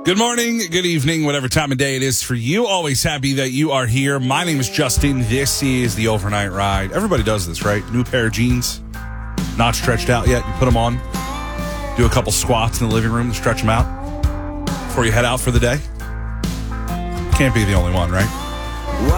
Good morning, good evening, whatever time of day it is for you. Always happy that you are here. My name is Justin. This is the Overnight Ride. Everybody does this, right? New pair of jeans, not stretched out yet. You put them on, do a couple squats in the living room to stretch them out before you head out for the day. Can't be the only one, right?